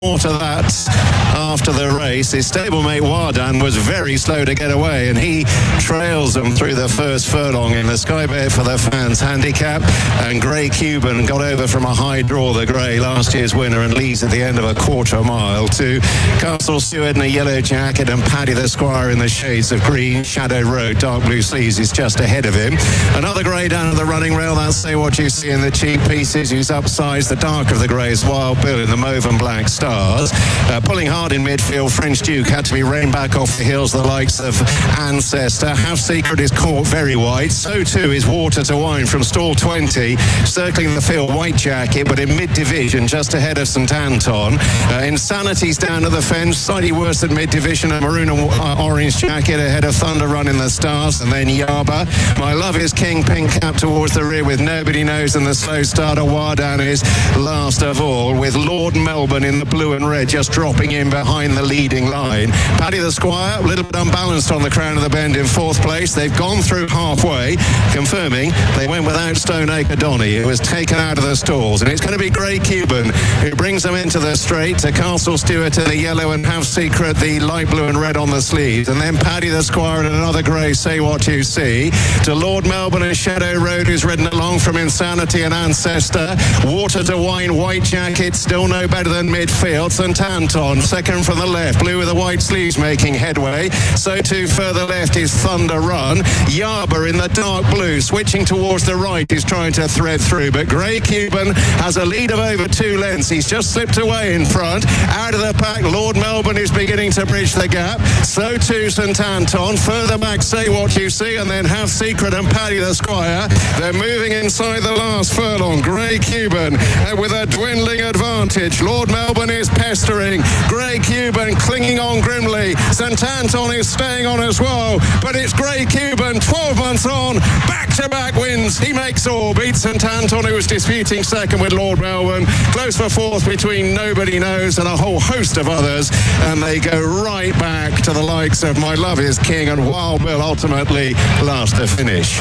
more to that after the race. His stablemate Wardan was very slow to get away, and he trails them through the first furlong in the Sky Bet for the Fans handicap. And Grey Cuban got over from a high draw, the Grey, last year's winner, and leads at the end of a quarter mile to Castle Stewart in a yellow jacket and Paddy the Squire in the shades of green. Shadow Road, dark blue sleeves, is just ahead of him. Another Grey down at the running rail, that's Say What You See in the cheap pieces, who's upsized. The dark of the Greys, Wild Bill in the mauve and black stars. Pulling hard in midfield, French Duke had to be reined back off the hills, the likes of Ancestor. Half Secret is caught very wide. So too is Water to Wine from stall 20, circling the field, White Jacket, but in mid-division, just ahead of St Anton. Insanity's down at the fence, slightly worse than mid-division, a maroon and orange jacket ahead of Thunder Run in the stars, and then Yaba. My Love Is King, pink cap towards the rear with Nobody Knows, and the slow starter Wardan is last of all, with Lord Melbourne in the blue and red just dropping in behind the leading line. Paddy the Squire, a little bit unbalanced on the crown of the bend in fourth place. They've gone through halfway, confirming they went without Stoneacre Donny, who was taken out of the stalls. And it's going to be Grey Cuban who brings them into the straight to Castle Stewart in the yellow and Half Secret the light blue and red on the sleeves. And then Paddy the Squire and another Grey, Say What You See, to Lord Melbourne and Shadow Road, who's ridden along from Insanity and Ancestor. Water to Wine, White Jacket, still no better than midfield. St Anton, second from the left, blue with the white sleeves making headway. So too further left is Thunder Run. Yaba in the dark blue, switching towards the right, is trying to thread through. But Grey Cuban has a lead of over 2 lengths. He's just slipped away in front. Out of the pack, Lord Melbourne is beginning to bridge the gap. So too St Anton. Further back, Say What You See, and then Half Secret and Paddy the Squire. They're moving inside the last furlong. Grey Cuban with a dwindling advantage. Lord Melbourne is pestering. Grey Cuban clinging on grimly. St Anton is staying on as well, but it's Grey Cuban, 12 months on, back-to-back wins. He makes all, beats St Anton, who was disputing second with Lord Melbourne. Close for fourth between Nobody Knows and a whole host of others, and they go right back to the likes of My Love Is King and Wild Bill, ultimately last to finish.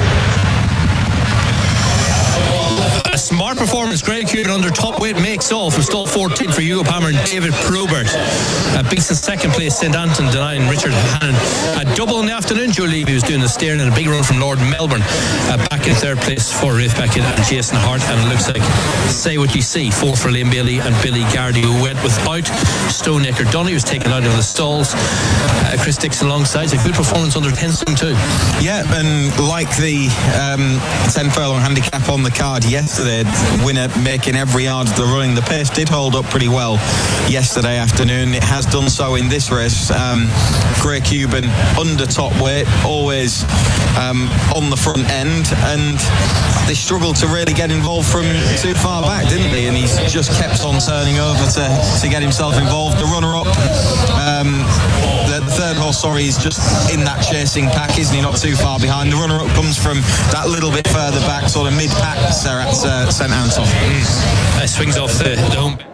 A smart performance. Grey Cuban under top weight makes all from stall 14 for Hugo Palmer and David Probert. Beats in second place St Anton, denying Richard Hannon. A double in the afternoon. Joe Levy was doing the steering, and a big run from Lord Melbourne. Back in third place for Rafe Beckett and Jason Hart. And it looks like Say What You See, fourth for Liam Bailey and Billy Gardy, who went without Stoneacre Donny, was taken out of the stalls. Chris Dixon alongside. A good performance under 10 stone too. Yeah, and like the 10 furlong handicap on the card yesterday, winner making every yard of the running. The pace did hold up pretty well yesterday afternoon. It has done so in this race. Grey Cuban under top weight, always on the front end, and they struggled to really get involved from too far back, didn't they? And he's just kept on turning over to get himself involved. The runner-up, the third horse, is just in that chasing pack, isn't he? Not too far behind. The runner-up comes from that little bit further back, sort of mid-pack, at St Anton. Swings off the home.